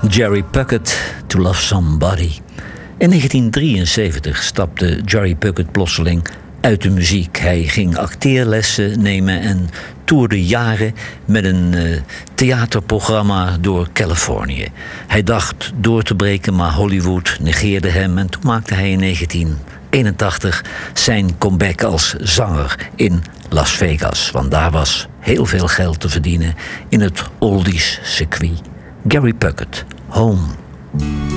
Jerry Puckett, To Love Somebody. In 1973 stapte Jerry Puckett plotseling uit de muziek. Hij ging acteerlessen nemen en toerde jaren met een theaterprogramma door Californië. Hij dacht door te breken, maar Hollywood negeerde hem en toen maakte hij in 1981 zijn comeback als zanger in Las Vegas. Want daar was heel veel geld te verdienen in het oldies circuit. Gary Puckett, Home.